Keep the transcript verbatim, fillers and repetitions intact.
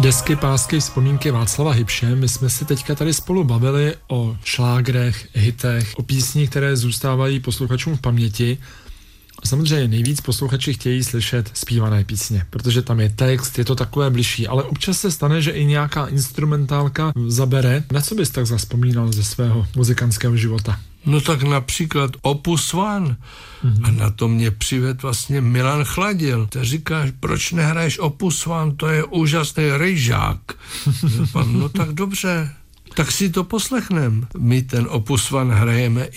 Desky, pásky, vzpomínky Václava Hybše. My jsme si teďka tady spolu bavili o šlágrech, hitech, o písních, které zůstávají posluchačům v paměti. Samozřejmě nejvíc posluchači chtějí slyšet zpívané písně, protože tam je text, je to takové bližší, ale občas se stane, že i nějaká instrumentálka zabere. Na co bys tak zavzpomínal ze svého muzikantského života? No tak například Opus One. Mm-hmm. A na to mě přived vlastně Milan Chladil. Ty říkáš, proč nehraješ Opus One, to je úžasný rejžák. No tak dobře, tak si to poslechnem. My ten Opus One hrajeme